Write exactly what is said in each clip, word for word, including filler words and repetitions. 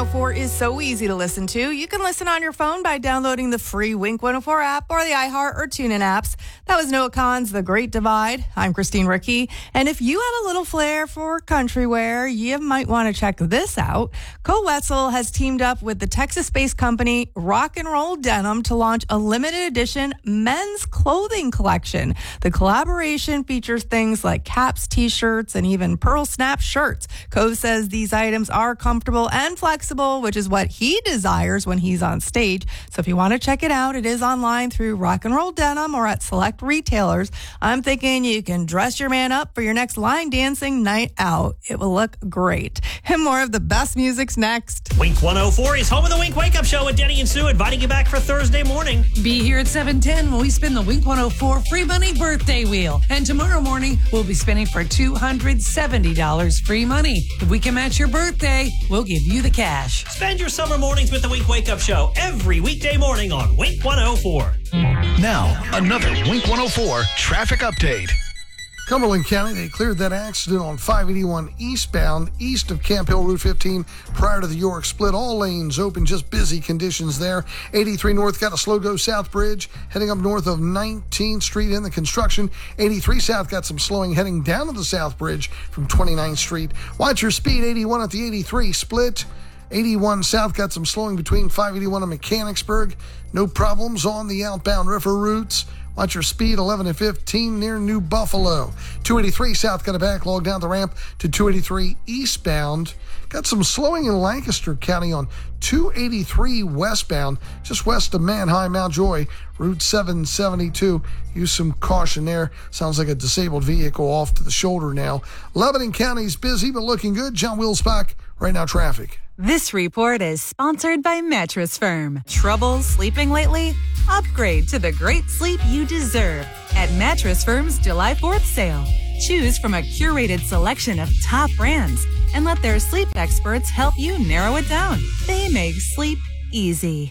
four is so easy to listen to. You can listen on your phone by downloading the free Wink one oh four app or the iHeart or TuneIn apps. That was Noah Kahan's The Great Divide. I'm Christine Ricky. And if you have a little flair for country wear, you might want to check this out. Cole Wetzel has teamed up with the Texas-based company Rock and Roll Denim to launch a limited edition men's clothing collection. The collaboration features things like caps, t-shirts, and even pearl snap shirts. Cove says these items are comfortable and flexible, which is what he desires when he's on stage. So if you want to check it out, it is online through Rock and Roll Denim or at select retailers. I'm thinking you can dress your man up for your next line dancing night out. It will look great. And more of the best music's next. Wink one oh four is home of the Wink Wake Up Show with Denny and Sue, inviting you back for Thursday morning. Be here at seven ten when we spin the Wink one oh four free money birthday wheel. And tomorrow morning, we'll be spinning for two hundred seventy dollars free money. If we can match your birthday, we'll give you the cash. Spend your summer mornings with the Wink Wake Up Show every weekday morning on Wink one oh four. Now, another Wink one oh four traffic update. Cumberland County, they cleared that accident on five eighty-one eastbound, east of Camp Hill Route fifteen, prior to the York split. All lanes open, just busy conditions there. eighty-three North got a slow go South Bridge, heading up north of nineteenth Street in the construction. eighty-three South got some slowing heading down to the South Bridge from twenty-ninth Street. Watch your speed, eighty-one at the eighty-three split. eighty-one South got some slowing between five eighty-one and Mechanicsburg. No problems on the outbound river routes. Watch your speed, eleven and fifteen near New Buffalo. two eighty-three South got a backlog down the ramp to two eighty-three eastbound. Got some slowing in Lancaster County on two eighty-three westbound, just west of Manheim, Mount Joy, Route seven seventy-two. Use some caution there. Sounds like a disabled vehicle off to the shoulder now. Lebanon County's busy, but looking good. John Wilsbach, right now traffic. This report is sponsored by Mattress Firm. Trouble sleeping lately? Upgrade to the great sleep you deserve at Mattress Firm's July fourth sale. Choose from a curated selection of top brands and let their sleep experts help you narrow it down. They make sleep easy.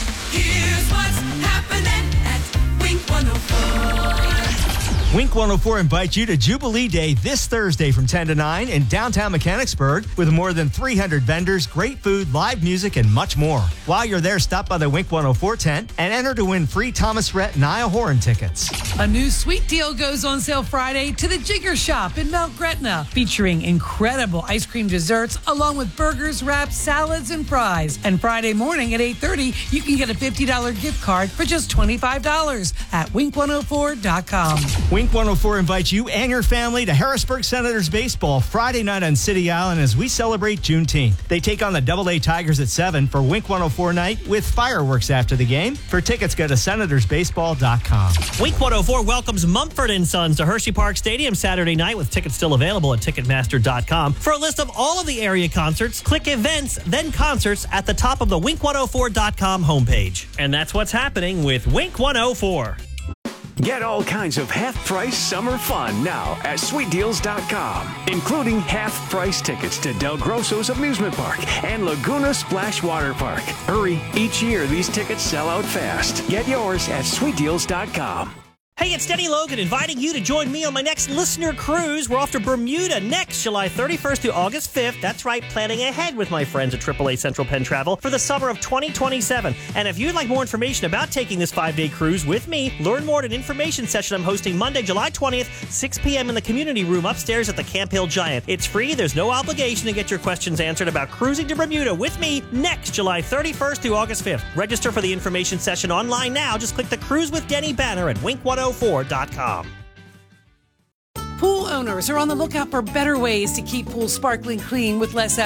Here's what's happening at Wink one oh four. Wink one oh four invites you to Jubilee Day this Thursday from ten to nine in downtown Mechanicsburg with more than three hundred vendors, great food, live music, and much more. While you're there, stop by the Wink one oh four tent and enter to win free Thomas Rhett Niall Horan tickets. A new sweet deal goes on sale Friday to the Jigger Shop in Mount Gretna, featuring incredible ice cream desserts along with burgers, wraps, salads, and fries. And Friday morning at eight thirty, you can get a fifty dollars gift card for just twenty-five dollars at wink one oh four dot com. Wink one oh four invites you and your family to Harrisburg Senators baseball Friday night on City Island as we celebrate Juneteenth. They take on the Double A Tigers at seven for Wink one oh four night with fireworks after the game. For tickets, go to senators baseball dot com. Wink one oh four welcomes Mumford and Sons to Hershey Park Stadium Saturday night with tickets still available at ticketmaster dot com. For a list of all of the area concerts, click events, then concerts at the top of the wink one oh four dot com homepage. And that's what's happening with Wink one oh four. Get all kinds of half-price summer fun now at sweet deals dot com, including half-price tickets to Del Grosso's Amusement Park and Laguna Splash Water Park. Hurry, each year these tickets sell out fast. Get yours at sweet deals dot com. Hey, it's Denny Logan inviting you to join me on my next listener cruise. We're off to Bermuda next July thirty-first through August fifth. That's right, planning ahead with my friends at triple A Central Penn Travel for the summer of twenty twenty-seven. And if you'd like more information about taking this five-day cruise with me, learn more at an information session I'm hosting Monday, July twentieth, six p.m. in the community room upstairs at the Camp Hill Giant. It's free. There's no obligation to get your questions answered about cruising to Bermuda with me next July thirty-first through August fifth. Register for the information session online now. Just click the Cruise with Denny banner at wink one oh four dot com. Pool owners are on the lookout for better ways to keep pools sparkling clean with less